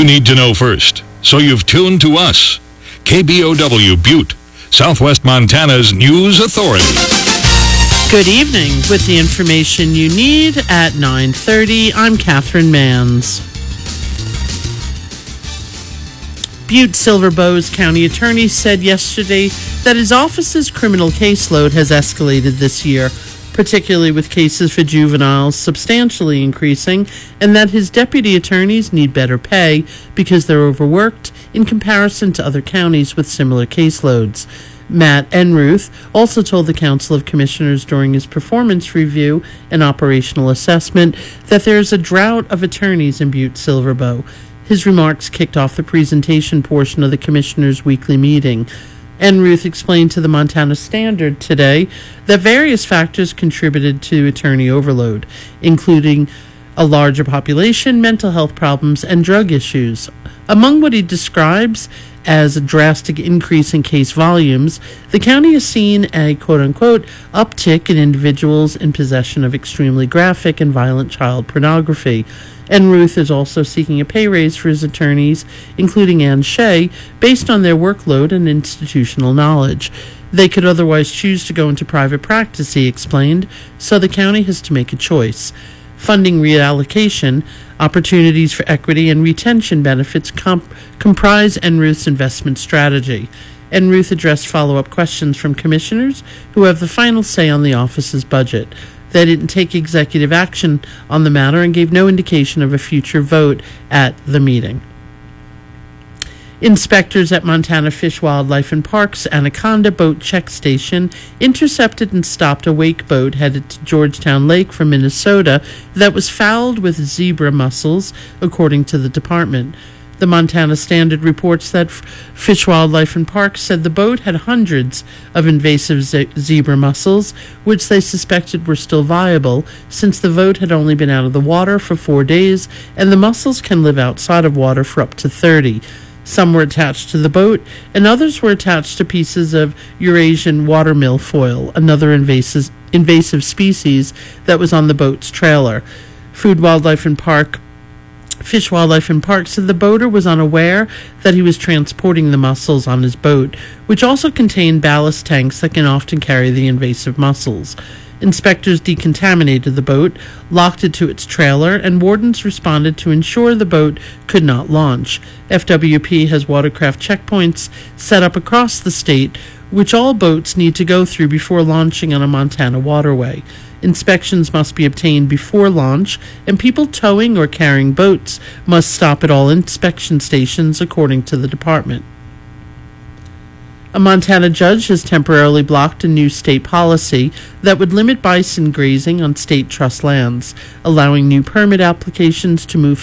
need to know first, so you've tuned to us. KBOW Butte, Southwest Montana's news authority. Good evening. With the information you need at 9:30, I'm Catherine Manns. Butte Silver Bow's county attorney said yesterday that his office's criminal caseload has escalated this year, particularly with cases for juveniles substantially increasing, and that his deputy attorneys need better pay because they're overworked in comparison to other counties with similar caseloads. Matt Enruth also told the Council of Commissioners during his performance review and operational assessment that there is a drought of attorneys in Butte Silver Bow. His remarks kicked off the presentation portion of the Commissioners' weekly meeting. Enruth explained to the Montana Standard today that various factors contributed to attorney overload, including a larger population, mental health problems, and drug issues. Among what he describes as a drastic increase in case volumes, the county has seen a quote-unquote uptick in individuals in possession of extremely graphic and violent child pornography. Enruth is also seeking a pay raise for his attorneys, including Ann Shea, based on their workload and institutional knowledge. They could otherwise choose to go into private practice, he explained, so the county has to make a choice. Funding reallocation, opportunities for equity, and retention benefits comprise Enruth's investment strategy. Enruth addressed follow-up questions from commissioners who have the final say on the office's budget. They didn't take executive action on the matter and gave no indication of a future vote at the meeting. Inspectors at Montana Fish, Wildlife, and Parks Anaconda Boat Check Station intercepted and stopped a wake boat headed to Georgetown Lake from Minnesota that was fouled with zebra mussels, according to the department. The Montana Standard reports that Fish, Wildlife, and Parks said the boat had hundreds of invasive zebra mussels, which they suspected were still viable since the boat had only been out of the water for 4 days, and the mussels can live outside of water for up to 30. Some were attached to the boat, and others were attached to pieces of Eurasian water milfoil, another invasive species that was on the boat's trailer. Fish, Wildlife, and Parks said the boater was unaware that he was transporting the mussels on his boat, which also contained ballast tanks that can often carry the invasive mussels. Inspectors decontaminated the boat, locked it to its trailer, and wardens responded to ensure the boat could not launch. FWP has watercraft checkpoints set up across the state, which all boats need to go through before launching on a Montana waterway. Inspections must be obtained before launch, and people towing or carrying boats must stop at all inspection stations, according to the department. A Montana judge has temporarily blocked a new state policy that would limit bison grazing on state trust lands, allowing new permit applications to move